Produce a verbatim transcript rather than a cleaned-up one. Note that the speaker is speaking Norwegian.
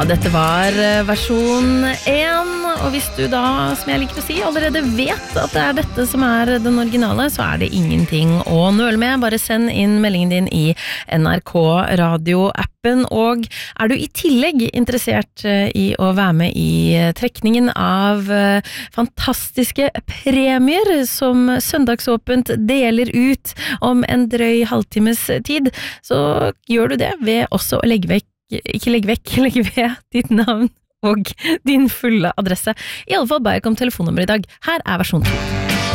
Ja, dette var versjon én, og hvis du da, som jeg liker å si, allerede vet at det er dette som er den originale, så er det ingenting å nøle med. Bare send inn meldingen din i N R K Radio-appen, og er du i tillegg interessert i å være med i trekningen av fantastiske premier som Søndagsåpent deler ut om en drøy halvtimes tid, så gjør du det ved også å legge vekk ikke legg vekk, legg ved ditt navn og din fulle adresse. I alle fall bare kom telefonnummer i dag. Her er versjon to.